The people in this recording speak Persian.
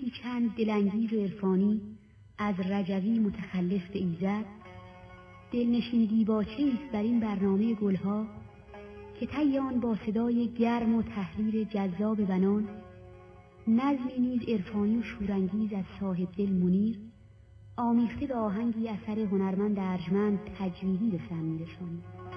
بیتی چند دلانگیز و عرفانی از رجوی متخلف به ایزد، دلنشین دیباچه‌ای است در این برنامه گلها که طی آن با صدای گرم و تحریر جذاب بنان، نظمی نیز عرفانی و شورانگیز از صاحب دل منیر آمیخته به آهنگی اثر هنرمند ارجمند تجویدی به سم می‌رسانیم.